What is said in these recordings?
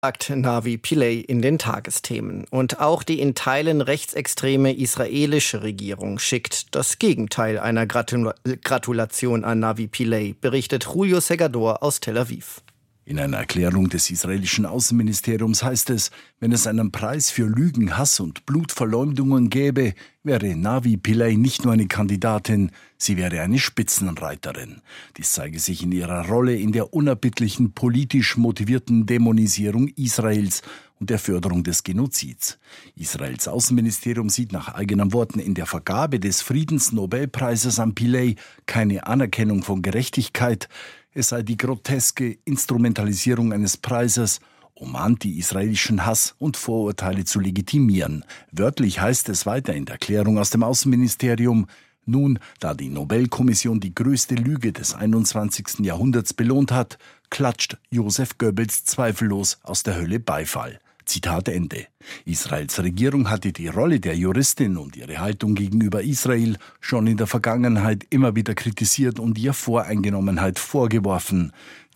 Sagt Navi Pillay in den Tagesthemen. Und auch die in Teilen rechtsextreme israelische Regierung schickt das Gegenteil einer Gratulation an Navi Pillay, berichtet Julio Segador aus Tel Aviv. In einer Erklärung des israelischen Außenministeriums heißt es, wenn es einen Preis für Lügen, Hass und Blutverleumdungen gäbe, wäre Navi Pillay nicht nur eine Kandidatin, sie wäre eine Spitzenreiterin. Dies zeige sich in ihrer Rolle in der unerbittlichen politisch motivierten Dämonisierung Israels und der Förderung des Genozids. Israels Außenministerium sieht nach eigenen Worten in der Vergabe des Friedensnobelpreises an Pillay keine Anerkennung von Gerechtigkeit. Es sei die groteske Instrumentalisierung eines Preises, um anti-israelischen Hass und Vorurteile zu legitimieren. Wörtlich heißt es weiter in der Erklärung aus dem Außenministerium: Nun, da die Nobelkommission die größte Lüge des 21. Jahrhunderts belohnt hat, klatscht Joseph Goebbels zweifellos aus der Hölle Beifall. Zitat Ende. Israels Regierung hatte die Rolle der Juristin und ihre Haltung gegenüber Israel schon in der Vergangenheit immer wieder kritisiert und ihr Voreingenommenheit vorgeworfen.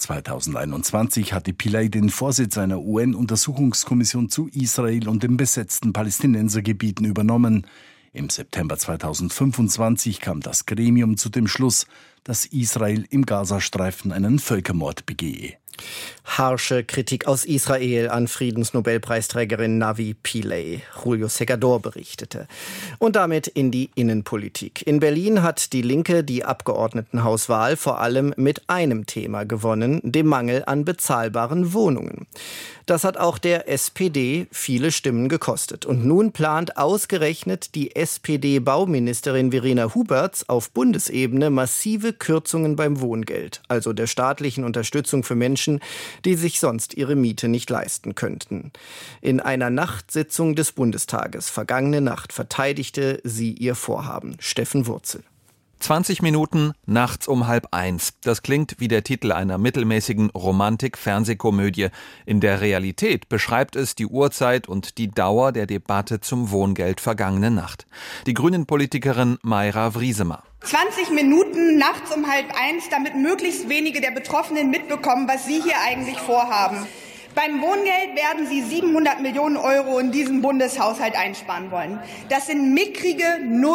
2021 hatte Pillay den Vorsitz einer UN-Untersuchungskommission zu Israel und den besetzten Palästinensergebieten übernommen. Im September 2025 kam das Gremium zu dem Schluss, dass Israel im Gazastreifen einen Völkermord begehe. Harsche Kritik aus Israel an Friedensnobelpreisträgerin Navi Pillay. Julio Segador berichtete. Und damit in die Innenpolitik. In Berlin hat die Linke die Abgeordnetenhauswahl vor allem mit einem Thema gewonnen, dem Mangel an bezahlbaren Wohnungen. Das hat auch der SPD viele Stimmen gekostet. Und nun plant ausgerechnet die SPD-Bauministerin Verena Huberts auf Bundesebene massive Kürzungen beim Wohngeld, also der staatlichen Unterstützung für Menschen, die sich sonst ihre Miete nicht leisten könnten. In einer Nachtsitzung des Bundestages vergangene Nacht verteidigte sie ihr Vorhaben. Steffen Wurzel. 20 Minuten nachts um 12:30. Das klingt wie der Titel einer mittelmäßigen Romantik-Fernsehkomödie. In der Realität beschreibt es die Uhrzeit und die Dauer der Debatte zum Wohngeld vergangene Nacht. Die Grünen-Politikerin Mayra Wriesemer. 20 Minuten nachts um 12:30, damit möglichst wenige der Betroffenen mitbekommen, was Sie hier eigentlich vorhaben. Beim Wohngeld werden Sie 700 Millionen Euro in diesem Bundeshaushalt einsparen wollen. Das sind mickrige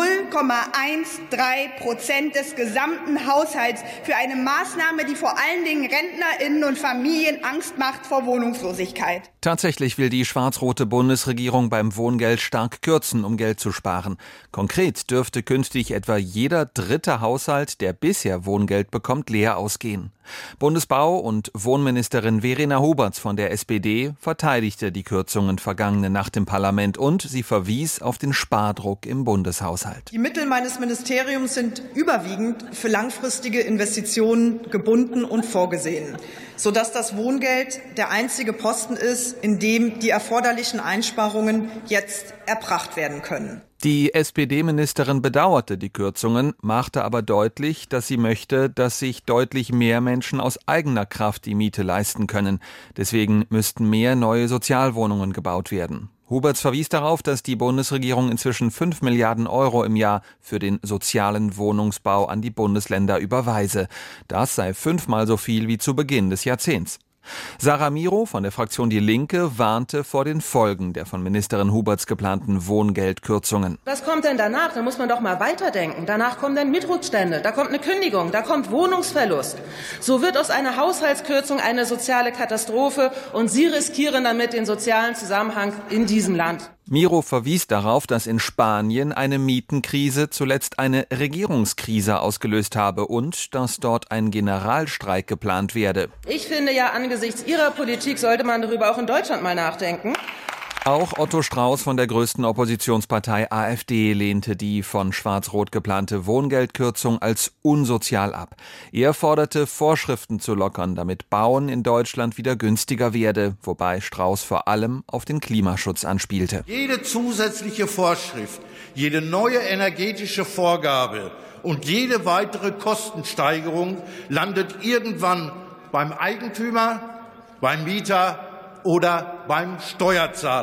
0,13% des gesamten Haushalts für eine Maßnahme, die vor allen Dingen RentnerInnen und Familien Angst macht vor Wohnungslosigkeit. Tatsächlich will die schwarz-rote Bundesregierung beim Wohngeld stark kürzen, um Geld zu sparen. Konkret dürfte künftig etwa jeder dritte Haushalt, der bisher Wohngeld bekommt, leer ausgehen. Bundesbau- und Wohnministerin Verena Huberts von der SPD verteidigte die Kürzungen vergangene Nacht im Parlament und sie verwies auf den Spardruck im Bundeshaushalt. Die Mittel meines Ministeriums sind überwiegend für langfristige Investitionen gebunden und vorgesehen, sodass das Wohngeld der einzige Posten ist, in dem die erforderlichen Einsparungen jetzt erbracht werden können. Die SPD-Ministerin bedauerte die Kürzungen, machte aber deutlich, dass sie möchte, dass sich deutlich mehr Menschen aus eigener Kraft die Miete leisten können. Deswegen müssten mehr neue Sozialwohnungen gebaut werden. Huberts verwies darauf, dass die Bundesregierung inzwischen 5 Milliarden Euro im Jahr für den sozialen Wohnungsbau an die Bundesländer überweise. Das sei 5-mal so viel wie zu Beginn des Jahrzehnts. Sarah Miro von der Fraktion Die Linke warnte vor den Folgen der von Ministerin Huberts geplanten Wohngeldkürzungen. Was kommt denn danach? Da muss man doch mal weiterdenken. Danach kommen dann Mietruckstände, da kommt eine Kündigung, da kommt Wohnungsverlust. So wird aus einer Haushaltskürzung eine soziale Katastrophe und Sie riskieren damit den sozialen Zusammenhang in diesem Land. Miro verwies darauf, dass in Spanien eine Mietenkrise zuletzt eine Regierungskrise ausgelöst habe und dass dort ein Generalstreik geplant werde. Ich finde ja, angesichts Ihrer Politik sollte man darüber auch in Deutschland mal nachdenken. Auch Otto Strauß von der größten Oppositionspartei AfD lehnte die von Schwarz-Rot geplante Wohngeldkürzung als unsozial ab. Er forderte, Vorschriften zu lockern, damit Bauen in Deutschland wieder günstiger werde, wobei Strauß vor allem auf den Klimaschutz anspielte. Jede zusätzliche Vorschrift, jede neue energetische Vorgabe und jede weitere Kostensteigerung landet irgendwann beim Eigentümer, beim Mieter oder beim Steuerzahler.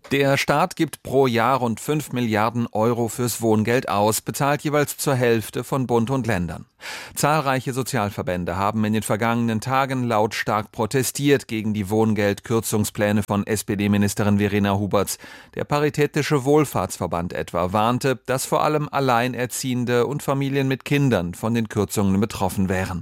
Der Staat gibt pro Jahr rund 5 Milliarden Euro fürs Wohngeld aus, bezahlt jeweils zur Hälfte von Bund und Ländern. Zahlreiche Sozialverbände haben in den vergangenen Tagen lautstark protestiert gegen die Wohngeldkürzungspläne von SPD-Ministerin Verena Huberts. Der Paritätische Wohlfahrtsverband etwa warnte, dass vor allem Alleinerziehende und Familien mit Kindern von den Kürzungen betroffen wären.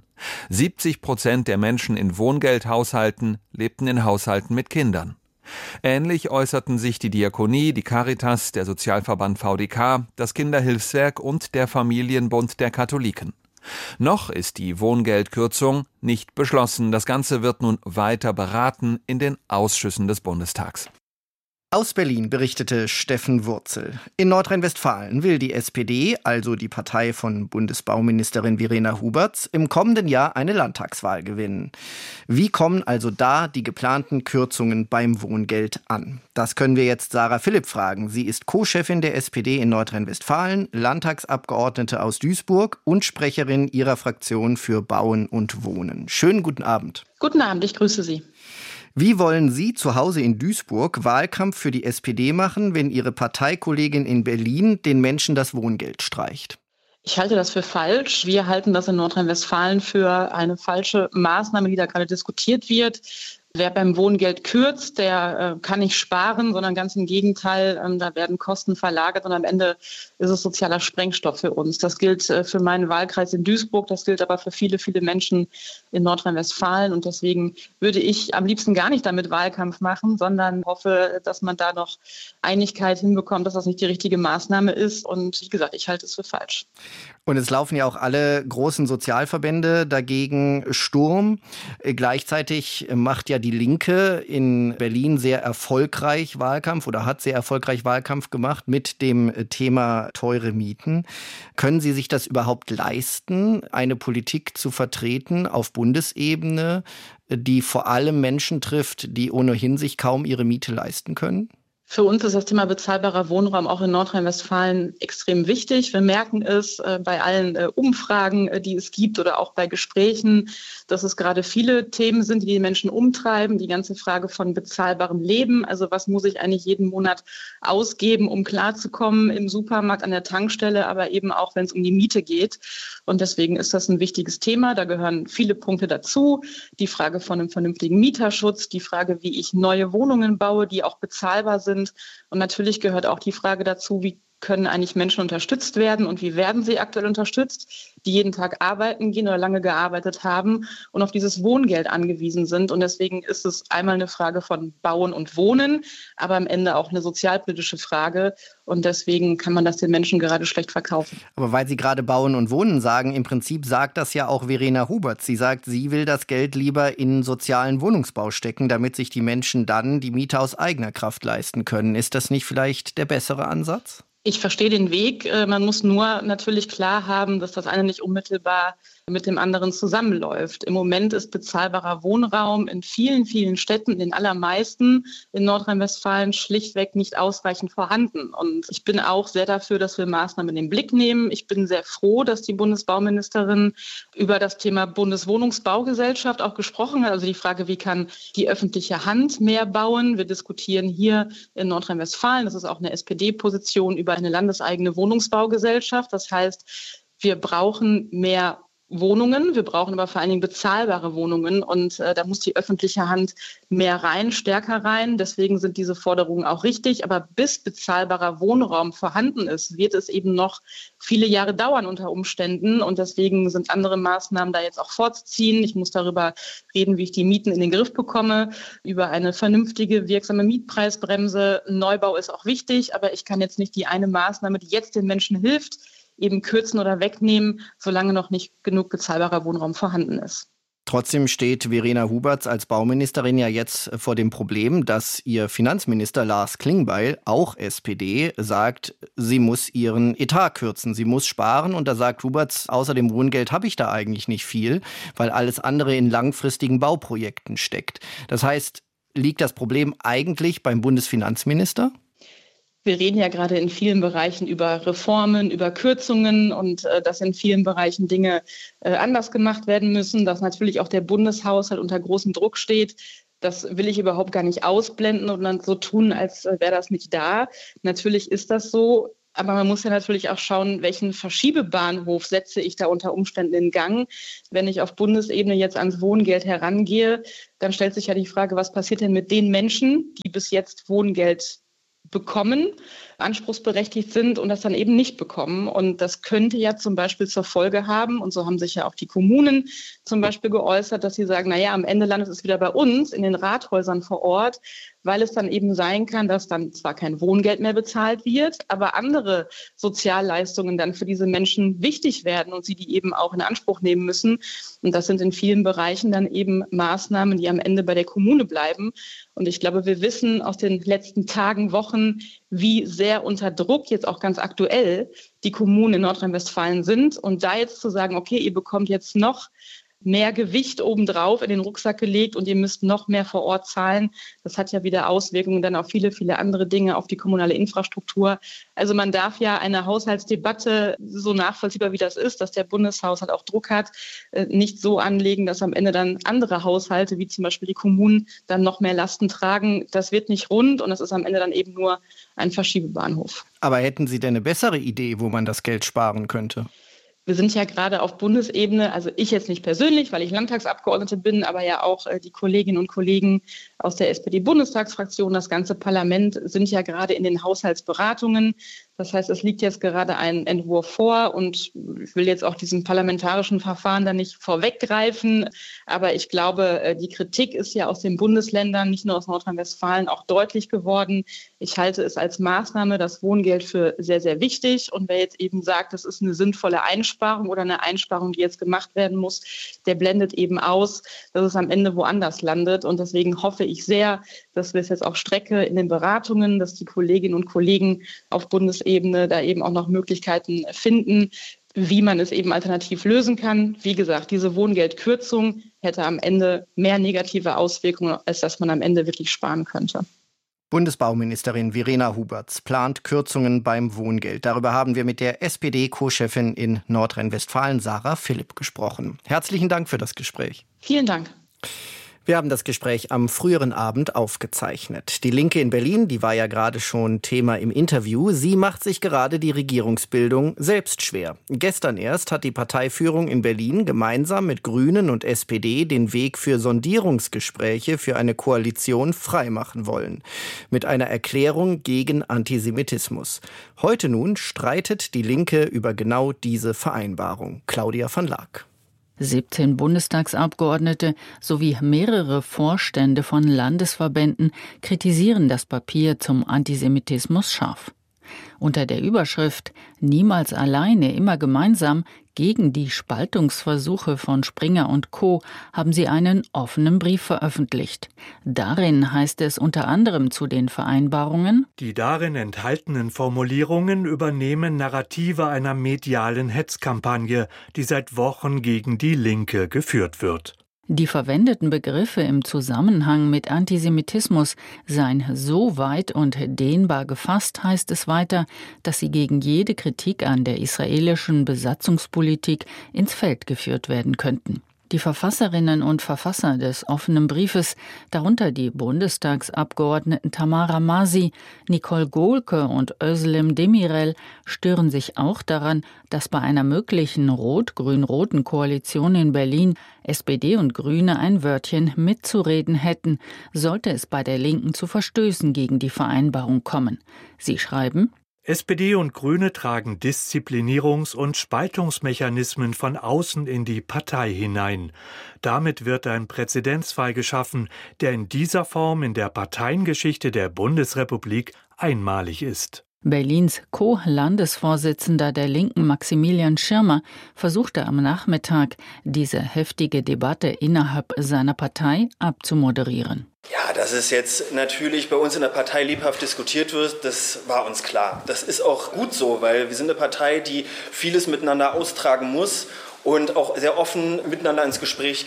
70% der Menschen in Wohngeldhaushalten lebten in Haushalten mit Kindern. Ähnlich äußerten sich die Diakonie, die Caritas, der Sozialverband VDK, das Kinderhilfswerk und der Familienbund der Katholiken. Noch ist die Wohngeldkürzung nicht beschlossen. Das Ganze wird nun weiter beraten in den Ausschüssen des Bundestags. Aus Berlin berichtete Steffen Wurzel. In Nordrhein-Westfalen will die SPD, also die Partei von Bundesbauministerin Verena Huberts, im kommenden Jahr eine Landtagswahl gewinnen. Wie kommen also da die geplanten Kürzungen beim Wohngeld an? Das können wir jetzt Sarah Philipp fragen. Sie ist Co-Chefin der SPD in Nordrhein-Westfalen, Landtagsabgeordnete aus Duisburg und Sprecherin ihrer Fraktion für Bauen und Wohnen. Schönen guten Abend. Guten Abend, ich grüße Sie. Wie wollen Sie zu Hause in Duisburg Wahlkampf für die SPD machen, wenn Ihre Parteikollegin in Berlin den Menschen das Wohngeld streicht? Ich halte das für falsch. Wir halten das in Nordrhein-Westfalen für eine falsche Maßnahme, die da gerade diskutiert wird. Wer beim Wohngeld kürzt, der kann nicht sparen, sondern ganz im Gegenteil, da werden Kosten verlagert und am Ende ist es sozialer Sprengstoff für uns. Das gilt für meinen Wahlkreis in Duisburg, das gilt aber für viele, viele Menschen in Nordrhein-Westfalen und deswegen würde ich am liebsten gar nicht damit Wahlkampf machen, sondern hoffe, dass man da noch Einigkeit hinbekommt, dass das nicht die richtige Maßnahme ist und wie gesagt, ich halte es für falsch. Und es laufen ja auch alle großen Sozialverbände dagegen Sturm. Gleichzeitig macht ja die Linke in Berlin sehr erfolgreich Wahlkampf oder hat sehr erfolgreich Wahlkampf gemacht mit dem Thema teure Mieten. Können Sie sich das überhaupt leisten, eine Politik zu vertreten auf Bundesebene, die vor allem Menschen trifft, die ohnehin sich kaum ihre Miete leisten können? Für uns ist das Thema bezahlbarer Wohnraum auch in Nordrhein-Westfalen extrem wichtig. Wir merken es bei allen Umfragen, die es gibt oder auch bei Gesprächen, dass es gerade viele Themen sind, die die Menschen umtreiben. Die ganze Frage von bezahlbarem Leben. Also was muss ich eigentlich jeden Monat ausgeben, um klarzukommen im Supermarkt, an der Tankstelle, aber eben auch, wenn es um die Miete geht. Und deswegen ist das ein wichtiges Thema. Da gehören viele Punkte dazu. Die Frage von einem vernünftigen Mieterschutz, die Frage, wie ich neue Wohnungen baue, die auch bezahlbar sind. Und natürlich gehört auch die Frage dazu, wie können eigentlich Menschen unterstützt werden und wie werden sie aktuell unterstützt, die jeden Tag arbeiten gehen oder lange gearbeitet haben und auf dieses Wohngeld angewiesen sind. Und deswegen ist es einmal eine Frage von Bauen und Wohnen, aber am Ende auch eine sozialpolitische Frage. Und deswegen kann man das den Menschen gerade schlecht verkaufen. Aber weil Sie gerade Bauen und Wohnen sagen, im Prinzip sagt das ja auch Verena Huberts. Sie sagt, sie will das Geld lieber in sozialen Wohnungsbau stecken, damit sich die Menschen dann die Miete aus eigener Kraft leisten können. Ist das nicht vielleicht der bessere Ansatz? Ich verstehe den Weg. Man muss nur natürlich klar haben, dass das eine nicht unmittelbar mit dem anderen zusammenläuft. Im Moment ist bezahlbarer Wohnraum in vielen, vielen Städten, in den allermeisten in Nordrhein-Westfalen schlichtweg nicht ausreichend vorhanden. Und ich bin auch sehr dafür, dass wir Maßnahmen in den Blick nehmen. Ich bin sehr froh, dass die Bundesbauministerin über das Thema Bundeswohnungsbaugesellschaft auch gesprochen hat. Also die Frage, wie kann die öffentliche Hand mehr bauen? Wir diskutieren hier in Nordrhein-Westfalen, das ist auch eine SPD-Position, über eine landeseigene Wohnungsbaugesellschaft. Das heißt, wir brauchen mehr Wohnungen, wir brauchen aber vor allen Dingen bezahlbare Wohnungen und da muss die öffentliche Hand mehr rein, stärker rein. Deswegen sind diese Forderungen auch richtig. Aber bis bezahlbarer Wohnraum vorhanden ist, wird es eben noch viele Jahre dauern unter Umständen. Und deswegen sind andere Maßnahmen da jetzt auch vorzuziehen. Ich muss darüber reden, wie ich die Mieten in den Griff bekomme, über eine vernünftige, wirksame Mietpreisbremse. Neubau ist auch wichtig, aber ich kann jetzt nicht die eine Maßnahme, die jetzt den Menschen hilft, eben kürzen oder wegnehmen, solange noch nicht genug bezahlbarer Wohnraum vorhanden ist. Trotzdem steht Verena Huberts als Bauministerin ja jetzt vor dem Problem, dass ihr Finanzminister Lars Klingbeil, auch SPD, sagt, sie muss ihren Etat kürzen, sie muss sparen. Und da sagt Huberts, außer dem Wohngeld habe ich da eigentlich nicht viel, weil alles andere in langfristigen Bauprojekten steckt. Das heißt, liegt das Problem eigentlich beim Bundesfinanzminister? Wir reden ja gerade in vielen Bereichen über Reformen, über Kürzungen und dass in vielen Bereichen Dinge anders gemacht werden müssen, dass natürlich auch der Bundeshaushalt unter großem Druck steht. Das will ich überhaupt gar nicht ausblenden und dann so tun, als wäre das nicht da. Natürlich ist das so. Aber man muss ja natürlich auch schauen, welchen Verschiebebahnhof setze ich da unter Umständen in Gang. Wenn ich auf Bundesebene jetzt ans Wohngeld herangehe, dann stellt sich ja die Frage, was passiert denn mit den Menschen, die bis jetzt Wohngeld bekommen, anspruchsberechtigt sind und das dann eben nicht bekommen. Und das könnte ja zum Beispiel zur Folge haben, und so haben sich ja auch die Kommunen zum Beispiel geäußert, dass sie sagen, naja, am Ende landet es wieder bei uns in den Rathäusern vor Ort, weil es dann eben sein kann, dass dann zwar kein Wohngeld mehr bezahlt wird, aber andere Sozialleistungen dann für diese Menschen wichtig werden und sie die eben auch in Anspruch nehmen müssen. Und das sind in vielen Bereichen dann eben Maßnahmen, die am Ende bei der Kommune bleiben. Und ich glaube, wir wissen aus den letzten Tagen, Wochen, wie sehr unter Druck jetzt auch ganz aktuell die Kommunen in Nordrhein-Westfalen sind. Und da jetzt zu sagen, okay, ihr bekommt jetzt noch mehr Gewicht obendrauf in den Rucksack gelegt und ihr müsst noch mehr vor Ort zahlen. Das hat ja wieder Auswirkungen dann auf viele, viele andere Dinge, auf die kommunale Infrastruktur. Also man darf ja eine Haushaltsdebatte, so nachvollziehbar wie das ist, dass der Bundeshaushalt auch Druck hat, nicht so anlegen, dass am Ende dann andere Haushalte, wie zum Beispiel die Kommunen, dann noch mehr Lasten tragen. Das wird nicht rund und das ist am Ende dann eben nur ein Verschiebebahnhof. Aber hätten Sie denn eine bessere Idee, wo man das Geld sparen könnte? Wir sind ja gerade auf Bundesebene, also ich jetzt nicht persönlich, weil ich Landtagsabgeordnete bin, aber ja auch die Kolleginnen und Kollegen aus der SPD-Bundestagsfraktion, das ganze Parlament sind ja gerade in den Haushaltsberatungen. Das heißt, es liegt jetzt gerade ein Entwurf vor und ich will jetzt auch diesem parlamentarischen Verfahren da nicht vorweggreifen. Aber ich glaube, die Kritik ist ja aus den Bundesländern, nicht nur aus Nordrhein-Westfalen, auch deutlich geworden. Ich halte es als Maßnahme, das Wohngeld, für sehr, sehr wichtig. Und wer jetzt eben sagt, das ist eine sinnvolle Einsparung oder eine Einsparung, die jetzt gemacht werden muss, der blendet eben aus, dass es am Ende woanders landet. Und deswegen hoffe ich sehr, dass wir es jetzt auch strecke in den Beratungen, dass die Kolleginnen und Kollegen auf Bundesebene da eben auch noch Möglichkeiten finden, wie man es eben alternativ lösen kann. Wie gesagt, diese Wohngeldkürzung hätte am Ende mehr negative Auswirkungen, als dass man am Ende wirklich sparen könnte. Bundesbauministerin Verena Huberts plant Kürzungen beim Wohngeld. Darüber haben wir mit der SPD-Co-Chefin in Nordrhein-Westfalen, Sarah Philipp, gesprochen. Herzlichen Dank für das Gespräch. Vielen Dank. Wir haben das Gespräch am früheren Abend aufgezeichnet. Die Linke in Berlin, die war ja gerade schon Thema im Interview, sie macht sich gerade die Regierungsbildung selbst schwer. Gestern erst hat die Parteiführung in Berlin gemeinsam mit Grünen und SPD den Weg für Sondierungsgespräche für eine Koalition freimachen wollen. Mit einer Erklärung gegen Antisemitismus. Heute nun streitet die Linke über genau diese Vereinbarung. Claudia van Laak. 17 Bundestagsabgeordnete sowie mehrere Vorstände von Landesverbänden kritisieren das Papier zum Antisemitismus scharf. Unter der Überschrift »Niemals alleine, immer gemeinsam« gegen die Spaltungsversuche von Springer und Co. haben sie einen offenen Brief veröffentlicht. Darin heißt es unter anderem zu den Vereinbarungen: Die darin enthaltenen Formulierungen übernehmen Narrative einer medialen Hetzkampagne, die seit Wochen gegen die Linke geführt wird. Die verwendeten Begriffe im Zusammenhang mit Antisemitismus seien so weit und dehnbar gefasst, heißt es weiter, dass sie gegen jede Kritik an der israelischen Besatzungspolitik ins Feld geführt werden könnten. Die Verfasserinnen und Verfasser des offenen Briefes, darunter die Bundestagsabgeordneten Tamara Masi, Nicole Gohlke und Özlem Demirel, stören sich auch daran, dass bei einer möglichen rot-grün-roten Koalition in Berlin SPD und Grüne ein Wörtchen mitzureden hätten, sollte es bei der Linken zu Verstößen gegen die Vereinbarung kommen. Sie schreiben: SPD und Grüne tragen Disziplinierungs- und Spaltungsmechanismen von außen in die Partei hinein. Damit wird ein Präzedenzfall geschaffen, der in dieser Form in der Parteiengeschichte der Bundesrepublik einmalig ist. Berlins Co-Landesvorsitzender der Linken Maximilian Schirmer versuchte am Nachmittag, diese heftige Debatte innerhalb seiner Partei abzumoderieren. Ja, dass es jetzt natürlich bei uns in der Partei lebhaft diskutiert wird, das war uns klar. Das ist auch gut so, weil wir sind eine Partei, die vieles miteinander austragen muss und auch sehr offen miteinander ins Gespräch geht.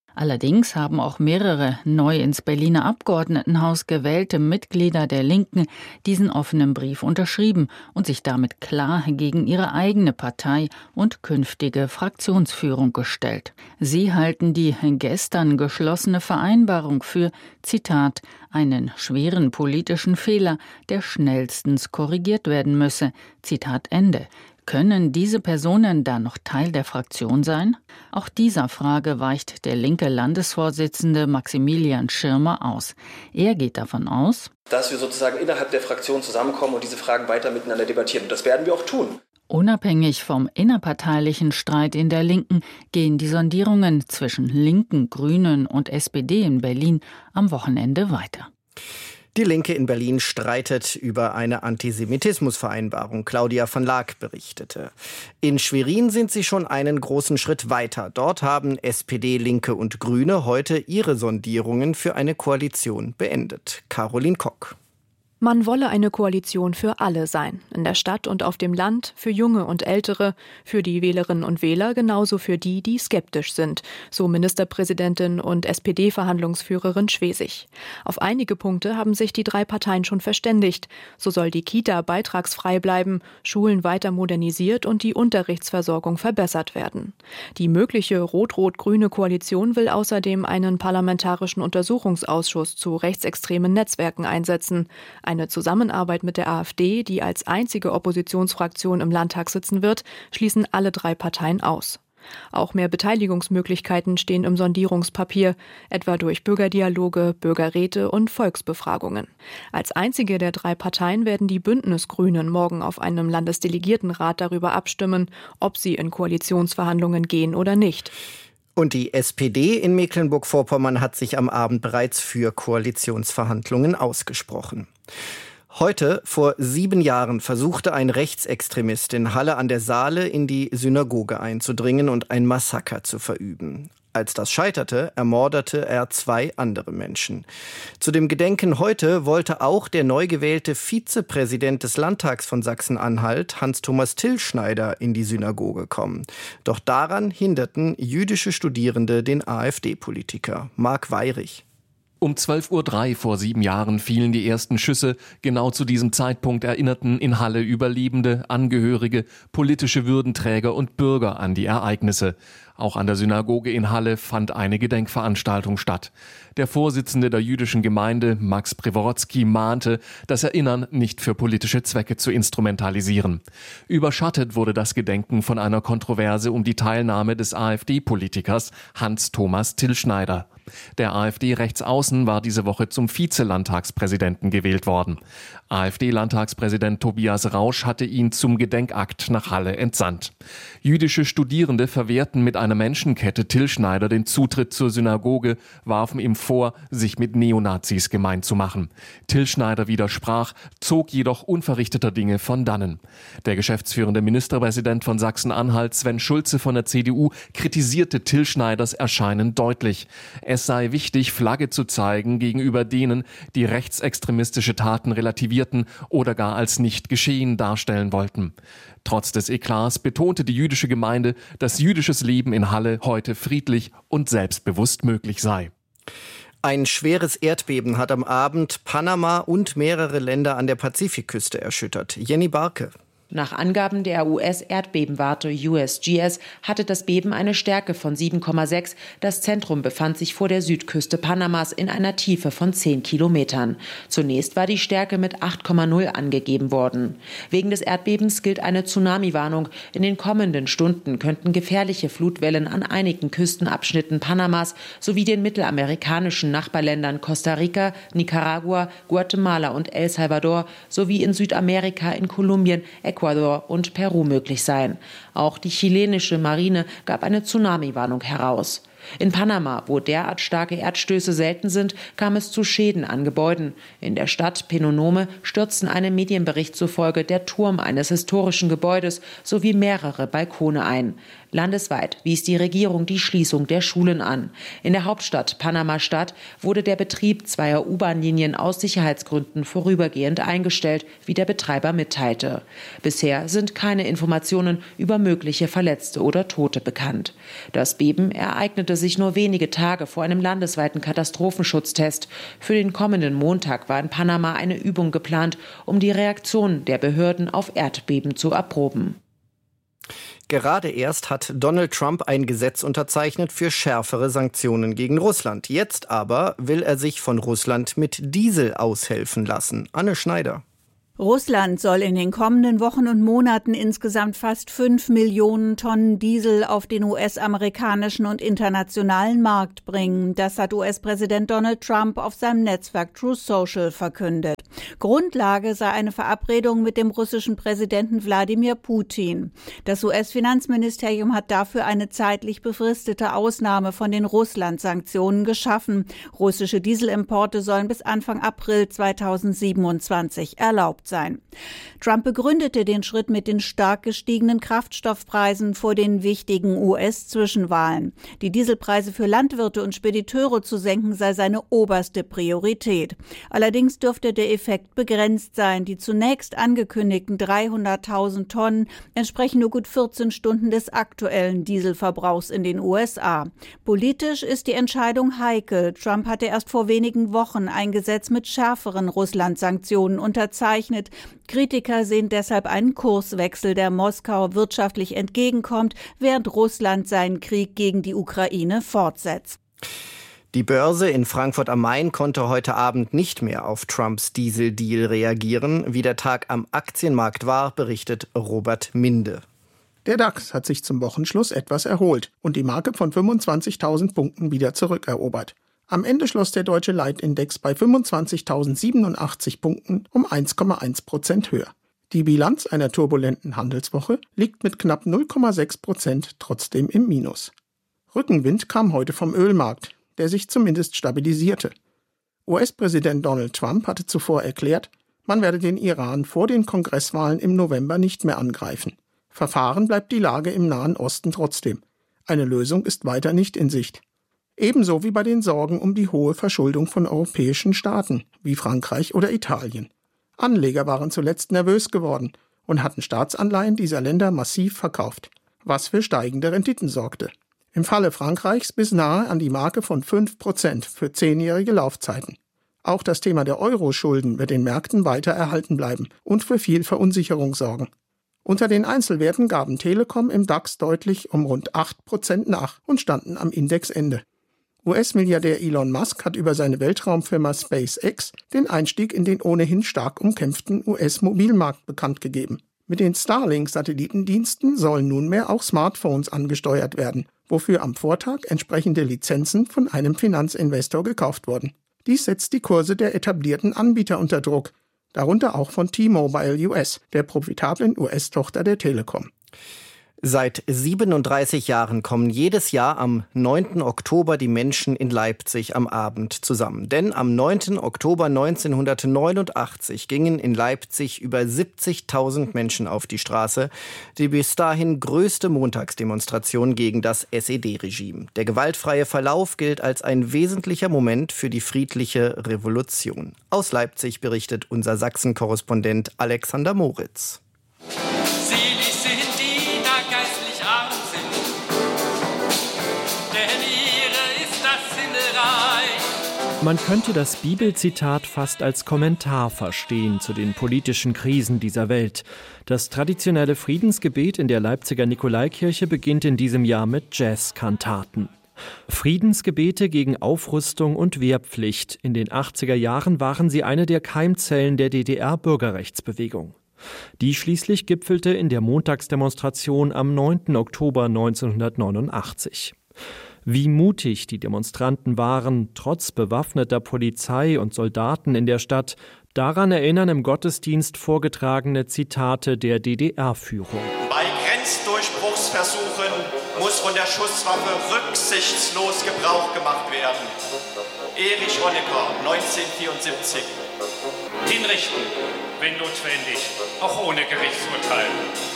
Allerdings haben auch mehrere neu ins Berliner Abgeordnetenhaus gewählte Mitglieder der Linken diesen offenen Brief unterschrieben und sich damit klar gegen ihre eigene Partei und künftige Fraktionsführung gestellt. Sie halten die gestern geschlossene Vereinbarung für, Zitat, einen schweren politischen Fehler, der schnellstens korrigiert werden müsse. Zitat Ende. Können diese Personen da noch Teil der Fraktion sein? Auch dieser Frage weicht der linke Landesvorsitzende Maximilian Schirmer aus. Er geht davon aus, dass wir sozusagen innerhalb der Fraktion zusammenkommen und diese Fragen weiter miteinander debattieren. Und das werden wir auch tun. Unabhängig vom innerparteilichen Streit in der Linken gehen die Sondierungen zwischen Linken, Grünen und SPD in Berlin am Wochenende weiter. Die Linke in Berlin streitet über eine Antisemitismusvereinbarung. Claudia von Laak berichtete. In Schwerin sind sie schon einen großen Schritt weiter. Dort haben SPD, Linke und Grüne heute ihre Sondierungen für eine Koalition beendet. Caroline Kock. Man wolle eine Koalition für alle sein, in der Stadt und auf dem Land, für Junge und Ältere, für die Wählerinnen und Wähler, genauso für die, die skeptisch sind, so Ministerpräsidentin und SPD-Verhandlungsführerin Schwesig. Auf einige Punkte haben sich die drei Parteien schon verständigt. So soll die Kita beitragsfrei bleiben, Schulen weiter modernisiert und die Unterrichtsversorgung verbessert werden. Die mögliche rot-rot-grüne Koalition will außerdem einen parlamentarischen Untersuchungsausschuss zu rechtsextremen Netzwerken einsetzen. Eine Zusammenarbeit mit der AfD, die als einzige Oppositionsfraktion im Landtag sitzen wird, schließen alle drei Parteien aus. Auch mehr Beteiligungsmöglichkeiten stehen im Sondierungspapier, etwa durch Bürgerdialoge, Bürgerräte und Volksbefragungen. Als einzige der drei Parteien werden die Bündnisgrünen morgen auf einem Landesdelegiertenrat darüber abstimmen, ob sie in Koalitionsverhandlungen gehen oder nicht. Und die SPD in Mecklenburg-Vorpommern hat sich am Abend bereits für Koalitionsverhandlungen ausgesprochen. Heute, vor 7 Jahren, versuchte ein Rechtsextremist in Halle an der Saale in die Synagoge einzudringen und ein Massaker zu verüben. Als das scheiterte, ermordete er 2 andere Menschen. Zu dem Gedenken heute wollte auch der neu gewählte Vizepräsident des Landtags von Sachsen-Anhalt, Hans-Thomas Tillschneider, in die Synagoge kommen. Doch daran hinderten jüdische Studierende den AfD-Politiker. Marc Weyrich. Um 12:03 Uhr vor 7 Jahren fielen die ersten Schüsse. Genau zu diesem Zeitpunkt erinnerten in Halle Überlebende, Angehörige, politische Würdenträger und Bürger an die Ereignisse. Auch an der Synagoge in Halle fand eine Gedenkveranstaltung statt. Der Vorsitzende der jüdischen Gemeinde, Max Preworodzki, mahnte, das Erinnern nicht für politische Zwecke zu instrumentalisieren. Überschattet wurde das Gedenken von einer Kontroverse um die Teilnahme des AfD-Politikers Hans-Thomas Tillschneider. Der AfD-Rechtsaußen war diese Woche zum Vizelandtagspräsidenten gewählt worden. AfD-Landtagspräsident Tobias Rausch hatte ihn zum Gedenkakt nach Halle entsandt. Jüdische Studierende verwehrten mit einer Menschenkette Tillschneider den Zutritt zur Synagoge, warfen ihm vor, sich mit Neonazis gemein zu machen. Tillschneider widersprach, zog jedoch unverrichteter Dinge von dannen. Der geschäftsführende Ministerpräsident von Sachsen-Anhalt, Sven Schulze von der CDU, kritisierte Tillschneiders Erscheinen deutlich. Es sei wichtig, Flagge zu zeigen gegenüber denen, die rechtsextremistische Taten relativierten oder gar als nicht geschehen darstellen wollten. Trotz des Eklats betonte die jüdische Gemeinde, dass jüdisches Leben in Halle heute friedlich und selbstbewusst möglich sei. Ein schweres Erdbeben hat am Abend Panama und mehrere Länder an der Pazifikküste erschüttert. Jenny Barke. Nach Angaben der US-Erdbebenwarte USGS hatte das Beben eine Stärke von 7,6. Das Zentrum befand sich vor der Südküste Panamas in einer Tiefe von 10 Kilometern. Zunächst war die Stärke mit 8,0 angegeben worden. Wegen des Erdbebens gilt eine Tsunami-Warnung. In den kommenden Stunden könnten gefährliche Flutwellen an einigen Küstenabschnitten Panamas sowie den mittelamerikanischen Nachbarländern Costa Rica, Nicaragua, Guatemala und El Salvador sowie in Südamerika, in Kolumbien, Ecuador und Peru möglich sein. Auch die chilenische Marine gab eine Tsunami-Warnung heraus. In Panama, wo derart starke Erdstöße selten sind, kam es zu Schäden an Gebäuden. In der Stadt Penonomé stürzten einem Medienbericht zufolge der Turm eines historischen Gebäudes sowie mehrere Balkone ein. Landesweit wies die Regierung die Schließung der Schulen an. In der Hauptstadt Panama-Stadt wurde der Betrieb zweier U-Bahn-Linien aus Sicherheitsgründen vorübergehend eingestellt, wie der Betreiber mitteilte. Bisher sind keine Informationen über mögliche Verletzte oder Tote bekannt. Das Beben ereignete sich nur wenige Tage vor einem landesweiten Katastrophenschutztest. Für den kommenden Montag war in Panama eine Übung geplant, um die Reaktion der Behörden auf Erdbeben zu erproben. Gerade erst hat Donald Trump ein Gesetz unterzeichnet für schärfere Sanktionen gegen Russland. Jetzt aber will er sich von Russland mit Diesel aushelfen lassen. Anne Schneider. Russland soll in den kommenden Wochen und Monaten insgesamt fast 5 Millionen Tonnen Diesel auf den US-amerikanischen und internationalen Markt bringen. Das hat US-Präsident Donald Trump auf seinem Netzwerk Truth Social verkündet. Grundlage sei eine Verabredung mit dem russischen Präsidenten Wladimir Putin. Das US-Finanzministerium hat dafür eine zeitlich befristete Ausnahme von den Russland-Sanktionen geschaffen. Russische Dieselimporte sollen bis Anfang April 2027 erlaubt sein. Trump begründete den Schritt mit den stark gestiegenen Kraftstoffpreisen vor den wichtigen US-Zwischenwahlen. Die Dieselpreise für Landwirte und Spediteure zu senken sei seine oberste Priorität. Allerdings dürfte der Effekt begrenzt sein. Die zunächst angekündigten 300.000 Tonnen entsprechen nur gut 14 Stunden des aktuellen Dieselverbrauchs in den USA. Politisch ist die Entscheidung heikel. Trump hatte erst vor wenigen Wochen ein Gesetz mit schärferen Russland-Sanktionen unterzeichnet. Kritiker sehen deshalb einen Kurswechsel, der Moskau wirtschaftlich entgegenkommt, während Russland seinen Krieg gegen die Ukraine fortsetzt. Die Börse in Frankfurt am Main konnte heute Abend nicht mehr auf Trumps Dieseldeal reagieren. Wie der Tag am Aktienmarkt war, berichtet Robert Minde. Der DAX hat sich zum Wochenschluss etwas erholt und die Marke von 25.000 Punkten wieder zurückerobert. Am Ende schloss der deutsche Leitindex bei 25.087 Punkten um 1,1% höher. Die Bilanz einer turbulenten Handelswoche liegt mit knapp 0,6% trotzdem im Minus. Rückenwind kam heute vom Ölmarkt, der sich zumindest stabilisierte. US-Präsident Donald Trump hatte zuvor erklärt, man werde den Iran vor den Kongresswahlen im November nicht mehr angreifen. Verfahren bleibt die Lage im Nahen Osten trotzdem. Eine Lösung ist weiter nicht in Sicht. Ebenso wie bei den Sorgen um die hohe Verschuldung von europäischen Staaten, wie Frankreich oder Italien. Anleger waren zuletzt nervös geworden und hatten Staatsanleihen dieser Länder massiv verkauft, was für steigende Renditen sorgte. Im Falle Frankreichs bis nahe an die Marke von 5% für 10-jährige Laufzeiten. Auch das Thema der Euro-Schulden wird den Märkten weiter erhalten bleiben und für viel Verunsicherung sorgen. Unter den Einzelwerten gaben Telekom im DAX deutlich um rund 8% nach und standen am Indexende. US-Milliardär Elon Musk hat über seine Weltraumfirma SpaceX den Einstieg in den ohnehin stark umkämpften US-Mobilmarkt bekannt gegeben. Mit den Starlink-Satellitendiensten sollen nunmehr auch Smartphones angesteuert werden, wofür am Vortag entsprechende Lizenzen von einem Finanzinvestor gekauft wurden. Dies setzt die Kurse der etablierten Anbieter unter Druck, darunter auch von T-Mobile US, der profitablen US-Tochter der Telekom. Seit 37 Jahren kommen jedes Jahr am 9. Oktober die Menschen in Leipzig am Abend zusammen. Denn am 9. Oktober 1989 gingen in Leipzig über 70.000 Menschen auf die Straße. Die bis dahin größte Montagsdemonstration gegen das SED-Regime. Der gewaltfreie Verlauf gilt als ein wesentlicher Moment für die friedliche Revolution. Aus Leipzig berichtet unser Sachsen-Korrespondent Alexander Moritz. Man könnte das Bibelzitat fast als Kommentar verstehen zu den politischen Krisen dieser Welt. Das traditionelle Friedensgebet in der Leipziger Nikolaikirche beginnt in diesem Jahr mit Jazzkantaten. Friedensgebete gegen Aufrüstung und Wehrpflicht. In den 80er Jahren waren sie eine der Keimzellen der DDR-Bürgerrechtsbewegung. Die schließlich gipfelte in der Montagsdemonstration am 9. Oktober 1989. Wie mutig die Demonstranten waren, trotz bewaffneter Polizei und Soldaten in der Stadt, daran erinnern im Gottesdienst vorgetragene Zitate der DDR-Führung. Bei Grenzdurchbruchsversuchen muss von der Schusswaffe rücksichtslos Gebrauch gemacht werden. Erich Honecker, 1974. Hinrichten, wenn notwendig, auch ohne Gerichtsurteil.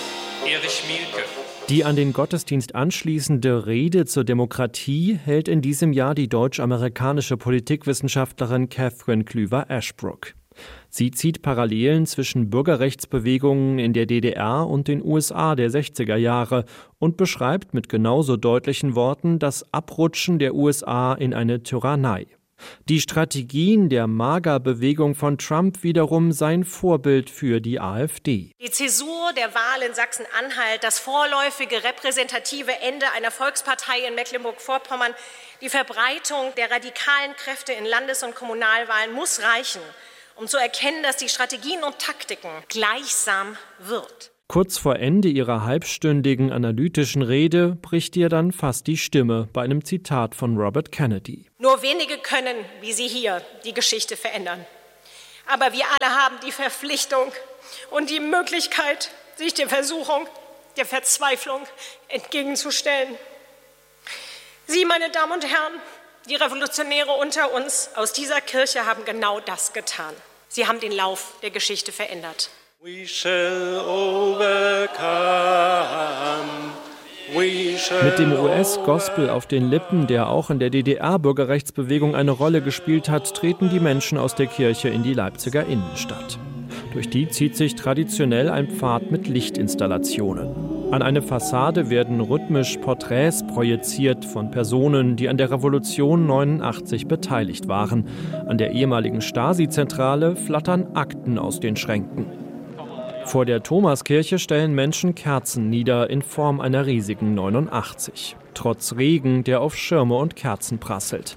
Erich Mielke. Die an den Gottesdienst anschließende Rede zur Demokratie hält in diesem Jahr die deutsch-amerikanische Politikwissenschaftlerin Catherine Klüver-Ashbrook. Sie zieht Parallelen zwischen Bürgerrechtsbewegungen in der DDR und den USA der 60er Jahre und beschreibt mit genauso deutlichen Worten das Abrutschen der USA in eine Tyrannei. Die Strategien der MAGA-Bewegung von Trump wiederum seien Vorbild für die AfD. Die Zäsur der Wahl in Sachsen-Anhalt, das vorläufige repräsentative Ende einer Volkspartei in Mecklenburg-Vorpommern, die Verbreitung der radikalen Kräfte in Landes- und Kommunalwahlen muss reichen, um zu erkennen, dass die Strategien und Taktiken gleichsam wird. Kurz vor Ende ihrer halbstündigen analytischen Rede bricht ihr dann fast die Stimme bei einem Zitat von Robert Kennedy. Nur wenige können, wie Sie hier, die Geschichte verändern. Aber wir alle haben die Verpflichtung und die Möglichkeit, sich der Versuchung, der Verzweiflung entgegenzustellen. Sie, meine Damen und Herren, die Revolutionäre unter uns aus dieser Kirche haben genau das getan. Sie haben den Lauf der Geschichte verändert. Mit dem US-Gospel auf den Lippen, der auch in der DDR-Bürgerrechtsbewegung eine Rolle gespielt hat, treten die Menschen aus der Kirche in die Leipziger Innenstadt. Durch die zieht sich traditionell ein Pfad mit Lichtinstallationen. An eine Fassade werden rhythmisch Porträts projiziert von Personen, die an der Revolution 89 beteiligt waren. An der ehemaligen Stasi-Zentrale flattern Akten aus den Schränken. Vor der Thomaskirche stellen Menschen Kerzen nieder in Form einer riesigen 89. Trotz Regen, der auf Schirme und Kerzen prasselt.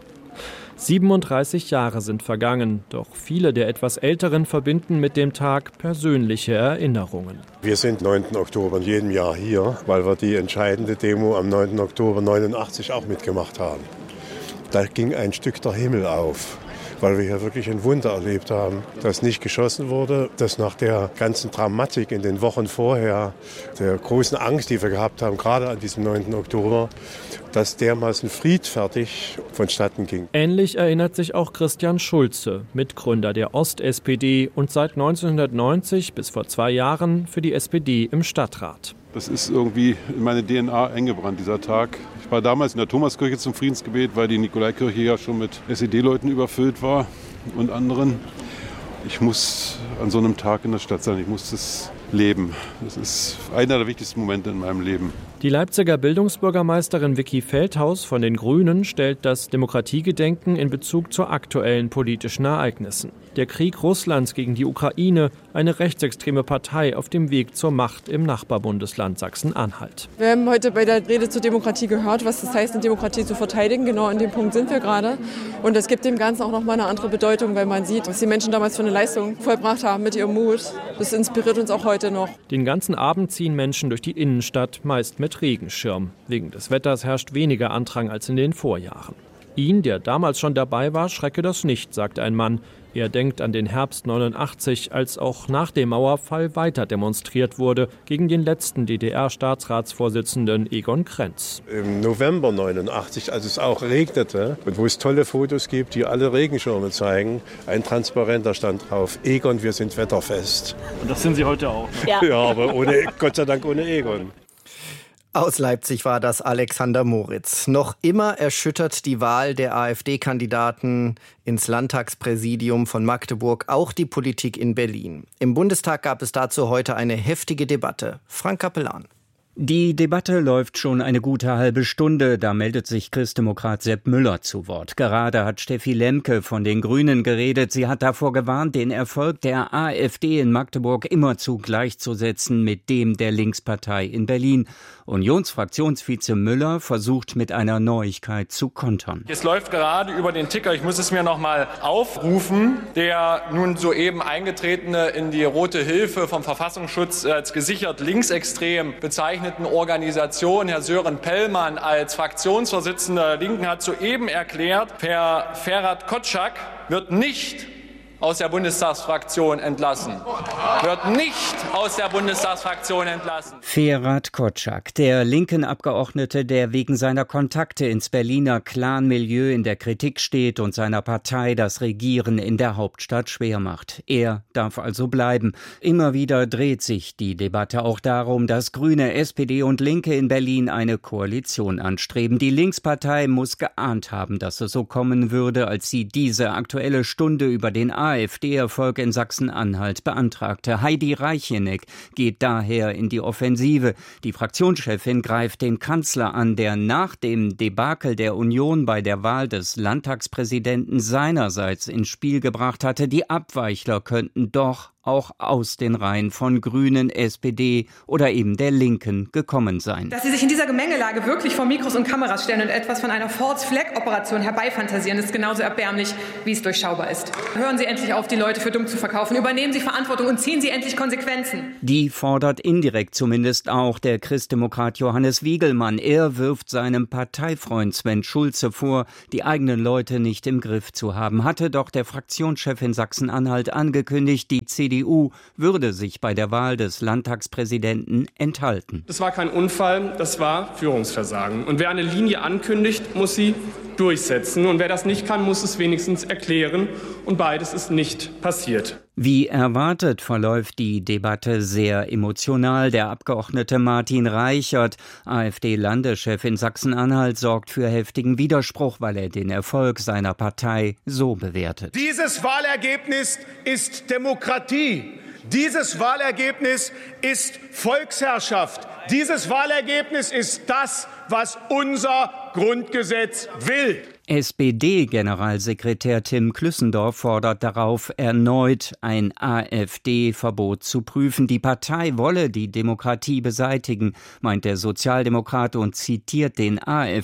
37 Jahre sind vergangen, doch viele der etwas Älteren verbinden mit dem Tag persönliche Erinnerungen. Wir sind 9. Oktober in jedem Jahr hier, weil wir die entscheidende Demo am 9. Oktober 89 auch mitgemacht haben. Da ging ein Stück der Himmel auf, weil wir hier wirklich ein Wunder erlebt haben, dass nicht geschossen wurde, dass nach der ganzen Dramatik in den Wochen vorher, der großen Angst, die wir gehabt haben, gerade an diesem 9. Oktober, dass dermaßen friedfertig vonstatten ging. Ähnlich erinnert sich auch Christian Schulze, Mitgründer der Ost-SPD und seit 1990 bis vor 2 Jahren für die SPD im Stadtrat. Das ist irgendwie in meine DNA eingebrannt, dieser Tag. Ich war damals in der Thomaskirche zum Friedensgebet, weil die Nikolaikirche ja schon mit SED-Leuten überfüllt war und anderen. Ich muss an so einem Tag in der Stadt sein, ich muss das leben. Das ist einer der wichtigsten Momente in meinem Leben. Die Leipziger Bildungsbürgermeisterin Vicky Feldhaus von den Grünen stellt das Demokratiegedenken in Bezug zu aktuellen politischen Ereignissen. Der Krieg Russlands gegen die Ukraine, eine rechtsextreme Partei auf dem Weg zur Macht im Nachbarbundesland Sachsen-Anhalt. Wir haben heute bei der Rede zur Demokratie gehört, was das heißt, eine Demokratie zu verteidigen. Genau an dem Punkt sind wir gerade. Und es gibt dem Ganzen auch noch mal eine andere Bedeutung, weil man sieht, was die Menschen damals für eine Leistung vollbracht haben mit ihrem Mut. Das inspiriert uns auch heute noch. Den ganzen Abend ziehen Menschen durch die Innenstadt, meist mit Regenschirm. Wegen des Wetters herrscht weniger Andrang als in den Vorjahren. Ihn, der damals schon dabei war, schrecke das nicht, sagt ein Mann. Er denkt an den Herbst 89, als auch nach dem Mauerfall weiter demonstriert wurde gegen den letzten DDR-Staatsratsvorsitzenden Egon Krenz. Im November 89, als es auch regnete und wo es tolle Fotos gibt, die alle Regenschirme zeigen, ein Transparenter stand drauf: Egon, wir sind wetterfest. Und das sind Sie heute auch? Ja, aber Gott sei Dank ohne Egon. Aus Leipzig war das Alexander Moritz. Noch immer erschüttert die Wahl der AfD-Kandidaten ins Landtagspräsidium von Magdeburg auch die Politik in Berlin. Im Bundestag gab es dazu heute eine heftige Debatte. Frank Capellan. Die Debatte läuft schon eine gute halbe Stunde. Da meldet sich Christdemokrat Sepp Müller zu Wort. Gerade hat Steffi Lemke von den Grünen geredet. Sie hat davor gewarnt, den Erfolg der AfD in Magdeburg immerzu gleichzusetzen mit dem der Linkspartei in Berlin. Unionsfraktionsvize Müller versucht mit einer Neuigkeit zu kontern. Es läuft gerade über den Ticker, ich muss es mir noch mal aufrufen, der nun soeben eingetretene in die Rote Hilfe vom Verfassungsschutz als gesichert linksextrem bezeichneten Organisation, Herr Sören Pellmann als Fraktionsvorsitzender der Linken, hat soeben erklärt, Herr Ferhat Kotschak wird nicht aus der Bundestagsfraktion entlassen. Wird nicht aus der Bundestagsfraktion entlassen. Ferhat Koçak, der linken Abgeordnete, der wegen seiner Kontakte ins Berliner Clan-Milieu in der Kritik steht und seiner Partei das Regieren in der Hauptstadt schwer macht. Er darf also bleiben. Immer wieder dreht sich die Debatte auch darum, dass Grüne, SPD und Linke in Berlin eine Koalition anstreben. Die Linkspartei muss geahnt haben, dass es so kommen würde, als sie diese Aktuelle Stunde über den AfD-Erfolg in Sachsen-Anhalt beantragte. Heidi Reicheneck geht daher in die Offensive. Die Fraktionschefin greift den Kanzler an, der nach dem Debakel der Union bei der Wahl des Landtagspräsidenten seinerseits ins Spiel gebracht hatte, die Abweichler könnten doch auch aus den Reihen von Grünen, SPD oder eben der Linken gekommen sein. Dass Sie sich in dieser Gemengelage wirklich vor Mikros und Kameras stellen und etwas von einer False-Flag-Operation herbeifantasieren, ist genauso erbärmlich, wie es durchschaubar ist. Hören Sie endlich auf, die Leute für dumm zu verkaufen. Übernehmen Sie Verantwortung und ziehen Sie endlich Konsequenzen. Die fordert indirekt zumindest auch der Christdemokrat Johannes Wiegelmann. Er wirft seinem Parteifreund Sven Schulze vor, die eigenen Leute nicht im Griff zu haben. Hatte doch der Fraktionschef in Sachsen-Anhalt angekündigt, die CDU würde sich bei der Wahl des Landtagspräsidenten enthalten. Das war kein Unfall, das war Führungsversagen. Und wer eine Linie ankündigt, muss sie durchsetzen. Und wer das nicht kann, muss es wenigstens erklären. Und beides ist nicht passiert. Wie erwartet verläuft die Debatte sehr emotional. Der Abgeordnete Martin Reichert, AfD-Landeschef in Sachsen-Anhalt, sorgt für heftigen Widerspruch, weil er den Erfolg seiner Partei so bewertet. Dieses Wahlergebnis ist Demokratie. Dieses Wahlergebnis ist Volksherrschaft. Dieses Wahlergebnis ist das, was unser Grundgesetz will. SPD-Generalsekretär Tim Klüssendorf fordert darauf, erneut ein AfD-Verbot zu prüfen. Die Partei wolle die Demokratie beseitigen, meint der Sozialdemokrat und zitiert den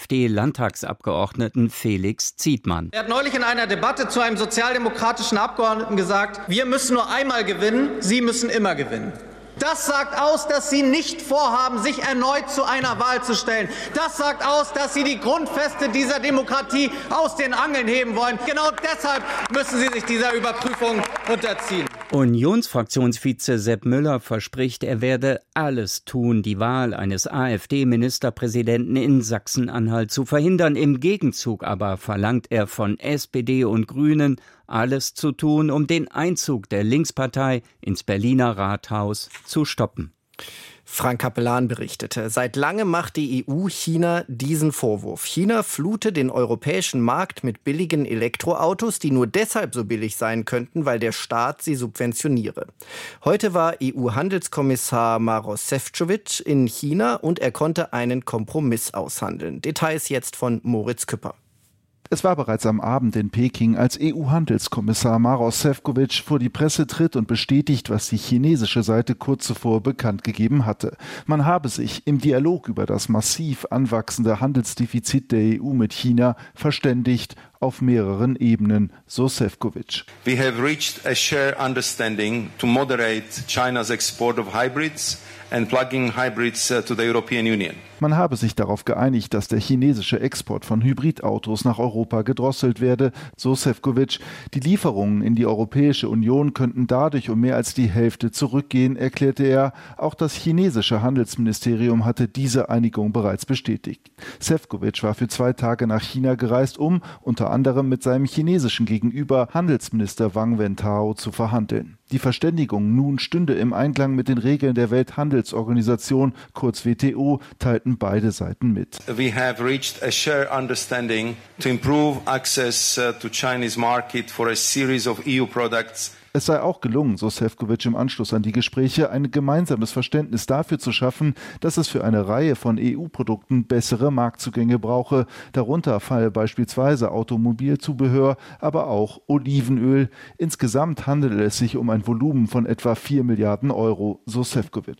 AfD-Landtagsabgeordneten Felix Zietmann. Er hat neulich in einer Debatte zu einem sozialdemokratischen Abgeordneten gesagt, wir müssen nur einmal gewinnen, Sie müssen immer gewinnen. Das sagt aus, dass Sie nicht vorhaben, sich erneut zu einer Wahl zu stellen. Das sagt aus, dass Sie die Grundfeste dieser Demokratie aus den Angeln heben wollen. Genau deshalb müssen Sie sich dieser Überprüfung unterziehen. Unionsfraktionsvize Sepp Müller verspricht, er werde alles tun, die Wahl eines AfD-Ministerpräsidenten in Sachsen-Anhalt zu verhindern. Im Gegenzug aber verlangt er von SPD und Grünen, alles zu tun, um den Einzug der Linkspartei ins Berliner Rathaus zu stoppen. Frank Capellan berichtete, seit langem macht die EU China diesen Vorwurf. China flute den europäischen Markt mit billigen Elektroautos, die nur deshalb so billig sein könnten, weil der Staat sie subventioniere. Heute war EU-Handelskommissar Maroš Šefčovič in China und er konnte einen Kompromiss aushandeln. Details jetzt von Moritz Küpper. Es war bereits am Abend in Peking, als EU-Handelskommissar Maroš Šefčovič vor die Presse tritt und bestätigt, was die chinesische Seite kurz zuvor bekannt gegeben hatte. Man habe sich im Dialog über das massiv anwachsende Handelsdefizit der EU mit China verständigt, auf mehreren Ebenen, so Šefčovič. We have reached a shared understanding to moderate China's export of hybrids and plug-in hybrids to the European Union. Man habe sich darauf geeinigt, dass der chinesische Export von Hybridautos nach Europa gedrosselt werde, so Šefčovič. Die Lieferungen in die Europäische Union könnten dadurch um mehr als die Hälfte zurückgehen, erklärte er. Auch das chinesische Handelsministerium hatte diese Einigung bereits bestätigt. Šefčovič war für 2 Tage nach China gereist, um unter anderem mit seinem chinesischen Gegenüber Handelsminister Wang Wentao zu verhandeln. Die Verständigung nun stünde im Einklang mit den Regeln der Welthandelsorganisation, kurz WTO, teilten beide Seiten mit. We have reached a shared understanding to improve access to Chinese market for a series of EU products. Es sei auch gelungen, so Šefčovič im Anschluss an die Gespräche, ein gemeinsames Verständnis dafür zu schaffen, dass es für eine Reihe von EU-Produkten bessere Marktzugänge brauche. Darunter falle beispielsweise Automobilzubehör, aber auch Olivenöl. Insgesamt handele es sich um ein Volumen von etwa 4 Milliarden Euro, so Šefčovič.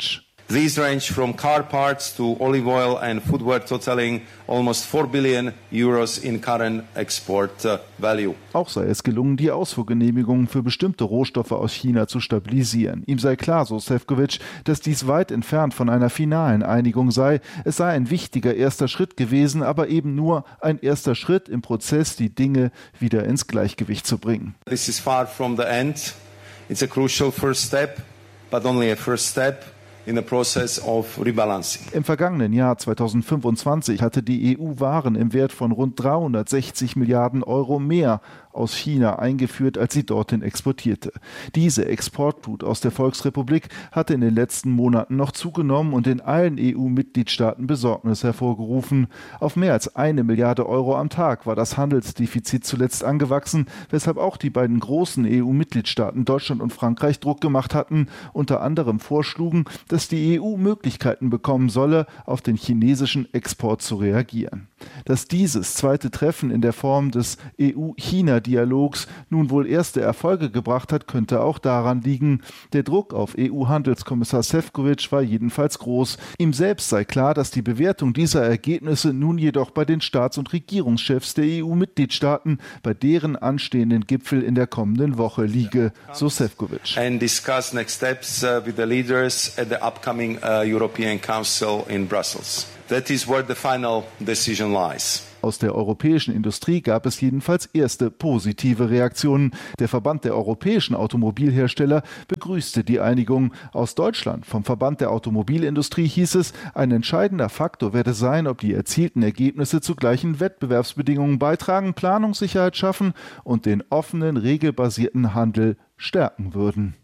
These range from car parts to olive oil and footwear, totaling almost 4 billion euros in current export value. Auch sei es gelungen, die Ausfuhrgenehmigungen für bestimmte Rohstoffe aus China zu stabilisieren. Ihm sei klar, so Šefčovič, dass dies weit entfernt von einer finalen Einigung sei. Es sei ein wichtiger erster Schritt gewesen, aber eben nur ein erster Schritt im Prozess, die Dinge wieder ins Gleichgewicht zu bringen. This is far from the end. It's a crucial first step, but only a first step in the process of rebalancing. Im vergangenen Jahr 2025 hatte die EU Waren im Wert von rund 360 Milliarden Euro mehr aus China eingeführt, als sie dorthin exportierte. Diese Exportflut aus der Volksrepublik hatte in den letzten Monaten noch zugenommen und in allen EU-Mitgliedstaaten Besorgnis hervorgerufen. Auf mehr als 1 Milliarde Euro am Tag war das Handelsdefizit zuletzt angewachsen, weshalb auch die beiden großen EU-Mitgliedstaaten Deutschland und Frankreich Druck gemacht hatten, unter anderem vorschlugen, dass die EU Möglichkeiten bekommen solle, auf den chinesischen Export zu reagieren. Dass dieses zweite Treffen in der Form des EU-China-Dialogs nun wohl erste Erfolge gebracht hat, könnte auch daran liegen. Der Druck auf EU-Handelskommissar Šefčovič war jedenfalls groß. Ihm selbst sei klar, dass die Bewertung dieser Ergebnisse nun jedoch bei den Staats- und Regierungschefs der EU-Mitgliedstaaten bei deren anstehenden Gipfel in der kommenden Woche liege, so Šefčovič. And discuss next steps with the leaders at the upcoming European Council in Brussels. That is where the final decision lies. Aus der europäischen Industrie gab es jedenfalls erste positive Reaktionen. Der Verband der europäischen Automobilhersteller begrüßte die Einigung. Aus Deutschland, vom Verband der Automobilindustrie, hieß es, ein entscheidender Faktor werde sein, ob die erzielten Ergebnisse zu gleichen Wettbewerbsbedingungen beitragen, Planungssicherheit schaffen und den offenen, regelbasierten Handel stärken würden.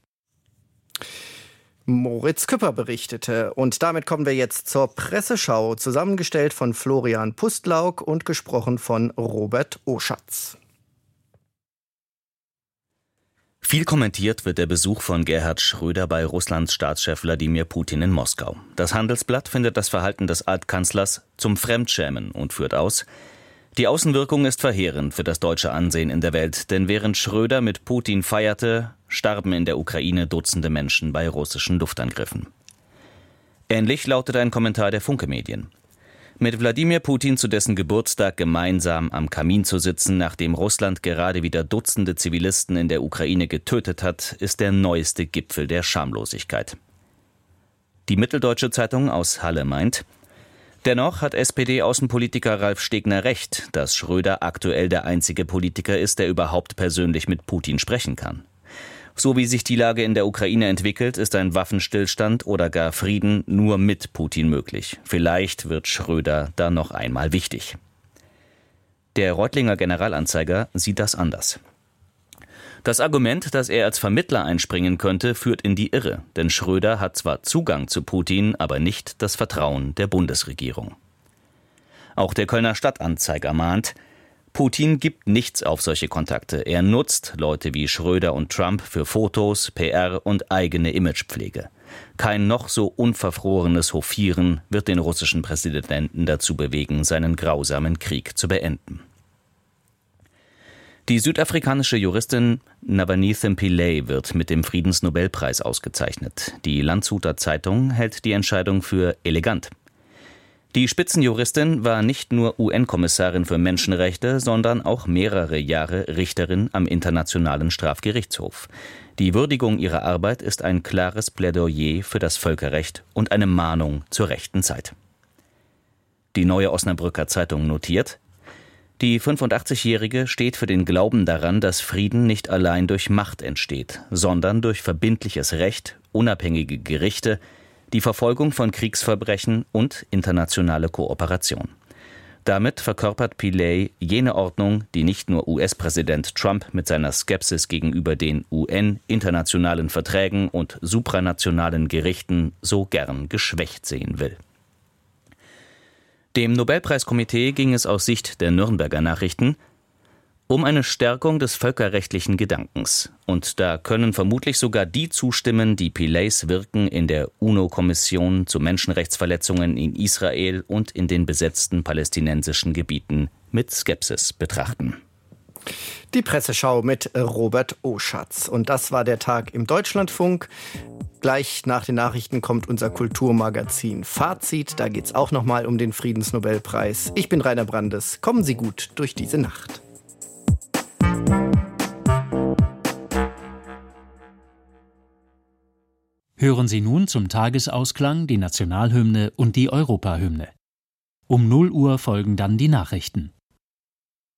Moritz Küpper berichtete. Und damit kommen wir jetzt zur Presseschau, zusammengestellt von Florian Pustlauk und gesprochen von Robert Oschatz. Viel kommentiert wird der Besuch von Gerhard Schröder bei Russlands Staatschef Wladimir Putin in Moskau. Das Handelsblatt findet das Verhalten des Altkanzlers zum Fremdschämen und führt aus: Die Außenwirkung ist verheerend für das deutsche Ansehen in der Welt, denn während Schröder mit Putin feierte, starben in der Ukraine Dutzende Menschen bei russischen Luftangriffen. Ähnlich lautet ein Kommentar der Funke-Medien. Mit Wladimir Putin zu dessen Geburtstag gemeinsam am Kamin zu sitzen, nachdem Russland gerade wieder Dutzende Zivilisten in der Ukraine getötet hat, ist der neueste Gipfel der Schamlosigkeit. Die Mitteldeutsche Zeitung aus Halle meint: Dennoch hat SPD-Außenpolitiker Ralf Stegner recht, dass Schröder aktuell der einzige Politiker ist, der überhaupt persönlich mit Putin sprechen kann. So wie sich die Lage in der Ukraine entwickelt, ist ein Waffenstillstand oder gar Frieden nur mit Putin möglich. Vielleicht wird Schröder da noch einmal wichtig. Der Reutlinger Generalanzeiger sieht das anders. Das Argument, dass er als Vermittler einspringen könnte, führt in die Irre, denn Schröder hat zwar Zugang zu Putin, aber nicht das Vertrauen der Bundesregierung. Auch der Kölner Stadtanzeiger mahnt: Putin gibt nichts auf solche Kontakte. Er nutzt Leute wie Schröder und Trump für Fotos, PR und eigene Imagepflege. Kein noch so unverfrorenes Hofieren wird den russischen Präsidenten dazu bewegen, seinen grausamen Krieg zu beenden. Die südafrikanische Juristin Navanitha Pillay wird mit dem Friedensnobelpreis ausgezeichnet. Die Landshuter Zeitung hält die Entscheidung für elegant. Die Spitzenjuristin war nicht nur UN-Kommissarin für Menschenrechte, sondern auch mehrere Jahre Richterin am Internationalen Strafgerichtshof. Die Würdigung ihrer Arbeit ist ein klares Plädoyer für das Völkerrecht und eine Mahnung zur rechten Zeit. Die Neue Osnabrücker Zeitung notiert: Die 85-Jährige steht für den Glauben daran, dass Frieden nicht allein durch Macht entsteht, sondern durch verbindliches Recht, unabhängige Gerichte, die Verfolgung von Kriegsverbrechen und internationale Kooperation. Damit verkörpert Pillay jene Ordnung, die nicht nur US-Präsident Trump mit seiner Skepsis gegenüber den UN, internationalen Verträgen und supranationalen Gerichten so gern geschwächt sehen will. Dem Nobelpreiskomitee ging es aus Sicht der Nürnberger Nachrichten um eine Stärkung des völkerrechtlichen Gedankens. Und da können vermutlich sogar die zustimmen, die Pillays Wirken in der UNO-Kommission zu Menschenrechtsverletzungen in Israel und in den besetzten palästinensischen Gebieten mit Skepsis betrachten. Die Presseschau mit Robert Oschatz. Und das war der Tag im Deutschlandfunk. Gleich nach den Nachrichten kommt unser Kulturmagazin Fazit. Da geht es auch nochmal um den Friedensnobelpreis. Ich bin Rainer Brandes. Kommen Sie gut durch diese Nacht. Hören Sie nun zum Tagesausklang die Nationalhymne und die Europahymne. Um 0 Uhr folgen dann die Nachrichten.